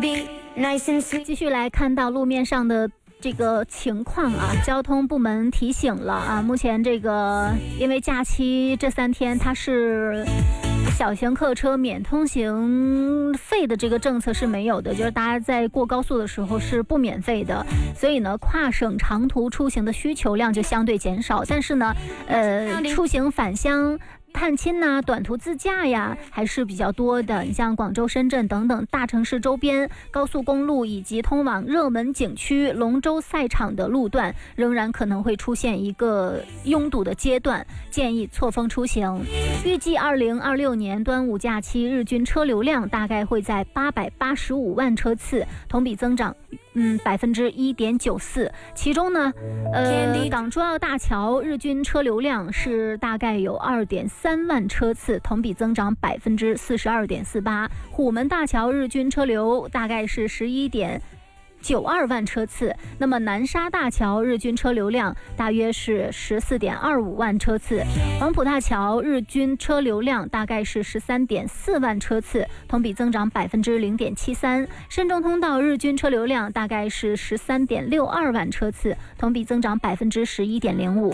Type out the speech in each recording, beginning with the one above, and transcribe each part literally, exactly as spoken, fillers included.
继续来看到路面上的这个情况啊，交通部门提醒了啊，目前这个因为假期这三天它是小型客车免通行费的这个政策是没有的，就是大家在过高速的时候是不免费的，所以呢跨省长途出行的需求量就相对减少，但是呢呃出行返乡探亲呐、啊、短途自驾呀还是比较多的。你像广州、深圳等等大城市周边高速公路以及通往热门景区、龙舟赛场的路段仍然可能会出现一个拥堵的阶段，建议错峰出行。预计二零二六年端午假期日均车流量大概会在八百八十五万车次，同比增长嗯百分之一点九四。其中呢，呃，港珠澳大桥日均车流量是大概有二点三万车次，同比增长百分之四十二点四八。虎门大桥日均车流大概是十一点九二万车次，那么南沙大桥日均车流量大约是十四点二五万车次，黄埔大桥日均车流量大概是十三点四万车次，同比增长百分之零点七三。深中通道日均车流量大概是十三点六二万车次，同比增长百分之十一点零五。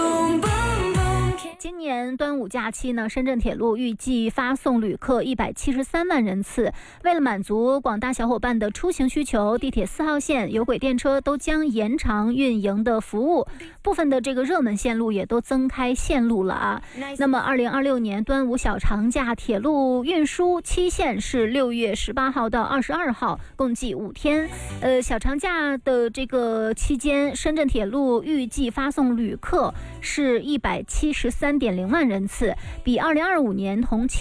今年端午假期呢，深圳铁路预计发送旅客一百七十三万人次。为了满足广大小伙伴的出行需求，地铁四号线、有轨电车都将延长运营的服务，部分的这个热门线路也都增开线路了啊。那么，二零二六年端午小长假铁路运输期限是六月十八号到二十二号，共计五天。呃，小长假的这个期间，深圳铁路预计发送旅客是一百七十三点零万人次，比二零二五年同期